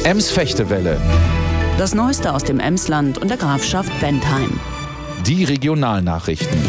Ems-Fechtewelle. Das Neueste aus dem Emsland und der Grafschaft Bentheim. Die Regionalnachrichten.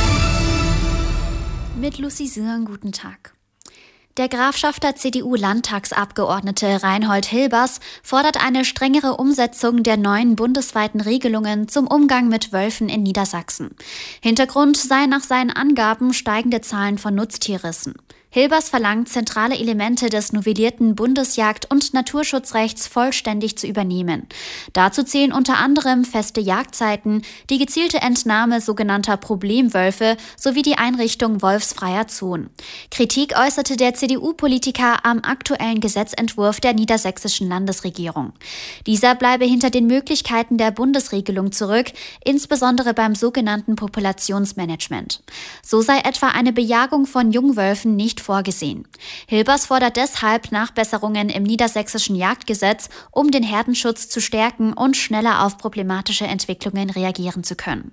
Mit Lucy Sirn, guten Tag. Der Grafschafter CDU-Landtagsabgeordnete Reinhold Hilbers fordert eine strengere Umsetzung der neuen bundesweiten Regelungen zum Umgang mit Wölfen in Niedersachsen. Hintergrund seien nach seinen Angaben steigende Zahlen von Nutztierrissen. Hilbers verlangt, zentrale Elemente des novellierten Bundesjagd- und Naturschutzrechts vollständig zu übernehmen. Dazu zählen unter anderem feste Jagdzeiten, die gezielte Entnahme sogenannter Problemwölfe sowie die Einrichtung wolfsfreier Zonen. Kritik äußerte der CDU-Politiker am aktuellen Gesetzentwurf der niedersächsischen Landesregierung. Dieser bleibe hinter den Möglichkeiten der Bundesregelung zurück, insbesondere beim sogenannten Populationsmanagement. So sei etwa eine Bejagung von Jungwölfen nicht vorgesehen. Hilbers fordert deshalb Nachbesserungen im niedersächsischen Jagdgesetz, um den Herdenschutz zu stärken und schneller auf problematische Entwicklungen reagieren zu können.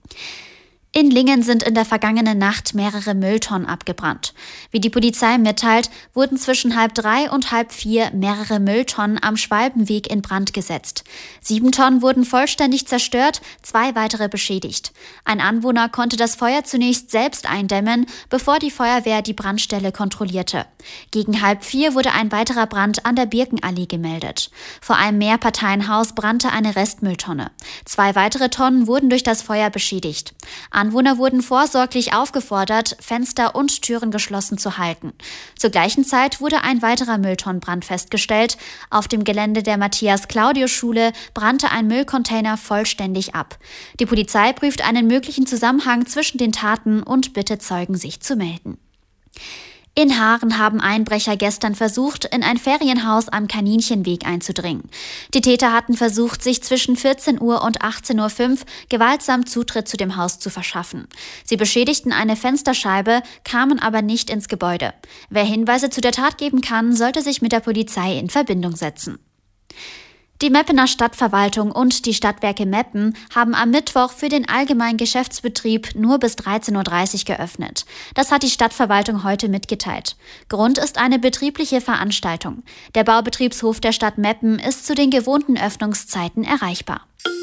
In Lingen sind in der vergangenen Nacht mehrere Mülltonnen abgebrannt. Wie die Polizei mitteilt, wurden zwischen 3:30 und 3:30 mehrere Mülltonnen am Schwalbenweg in Brand gesetzt. 7 Tonnen wurden vollständig zerstört, 2 weitere beschädigt. Ein Anwohner konnte das Feuer zunächst selbst eindämmen, bevor die Feuerwehr die Brandstelle kontrollierte. Gegen 3:30 wurde ein weiterer Brand an der Birkenallee gemeldet. Vor einem Mehrparteienhaus brannte eine Restmülltonne. 2 weitere Tonnen wurden durch das Feuer beschädigt. Anwohner wurden vorsorglich aufgefordert, Fenster und Türen geschlossen zu halten. Zur gleichen Zeit wurde ein weiterer Mülltonnenbrand festgestellt. Auf dem Gelände der Matthias-Claudius-Schule brannte ein Müllcontainer vollständig ab. Die Polizei prüft einen möglichen Zusammenhang zwischen den Taten und bittet Zeugen, sich zu melden. In Haaren haben Einbrecher gestern versucht, in ein Ferienhaus am Kaninchenweg einzudringen. Die Täter hatten versucht, sich zwischen 14 Uhr und 18:05 Uhr gewaltsam Zutritt zu dem Haus zu verschaffen. Sie beschädigten eine Fensterscheibe, kamen aber nicht ins Gebäude. Wer Hinweise zu der Tat geben kann, sollte sich mit der Polizei in Verbindung setzen. Die Meppener Stadtverwaltung und die Stadtwerke Meppen haben am Mittwoch für den allgemeinen Geschäftsbetrieb nur bis 13:30 Uhr geöffnet. Das hat die Stadtverwaltung heute mitgeteilt. Grund ist eine betriebliche Veranstaltung. Der Baubetriebshof der Stadt Meppen ist zu den gewohnten Öffnungszeiten erreichbar.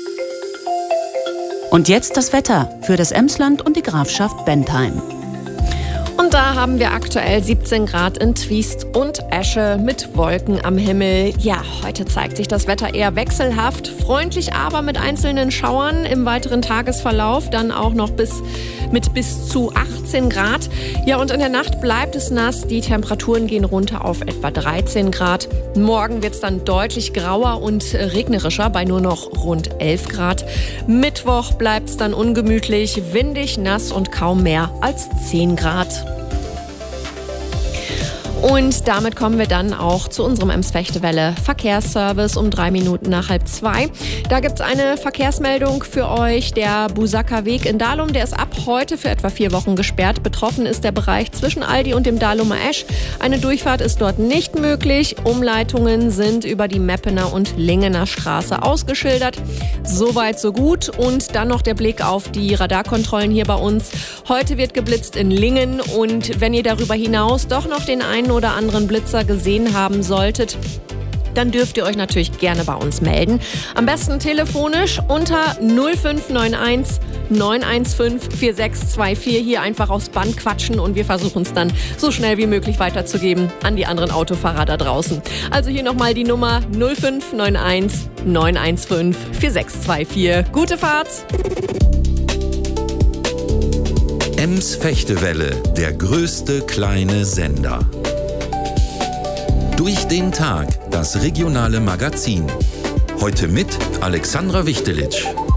Und jetzt das Wetter für das Emsland und die Grafschaft Bentheim. Und da haben wir aktuell 17 Grad in Twiest und Esche mit Wolken am Himmel. Ja, heute zeigt sich das Wetter eher wechselhaft, freundlich, aber mit einzelnen Schauern im weiteren Tagesverlauf. Dann auch noch bis zu 18 Grad. Ja, und in der Nacht bleibt es nass. Die Temperaturen gehen runter auf etwa 13 Grad. Morgen wird es dann deutlich grauer und regnerischer bei nur noch rund 11 Grad. Mittwoch bleibt es dann ungemütlich, windig, nass und kaum mehr als 10 Grad. Und damit kommen wir dann auch zu unserem Ems-Fechtewelle Verkehrsservice um 3 Minuten nach 1:30. Da gibt es eine Verkehrsmeldung für euch. Der Busacker Weg in Dahlum, der ist ab heute für etwa 4 Wochen gesperrt. Betroffen ist der Bereich zwischen Aldi und dem Dahlumer Esch. Eine Durchfahrt ist dort nicht möglich. Umleitungen sind über die Meppener und Lingener Straße ausgeschildert. Soweit, so gut. Und dann noch der Blick auf die Radarkontrollen hier bei uns. Heute wird geblitzt in Lingen. Und wenn ihr darüber hinaus doch noch den einen oder anderen Blitzer gesehen haben solltet, dann dürft ihr euch natürlich gerne bei uns melden. Am besten telefonisch unter 0591 915 4624. Hier einfach aufs Band quatschen und wir versuchen es dann so schnell wie möglich weiterzugeben an die anderen Autofahrer da draußen. Also hier nochmal die Nummer 0591 915 4624. Gute Fahrt! Ems-Fechtewelle, der größte kleine Sender. Durch den Tag, das regionale Magazin. Heute mit Alexandra Wichtelitsch.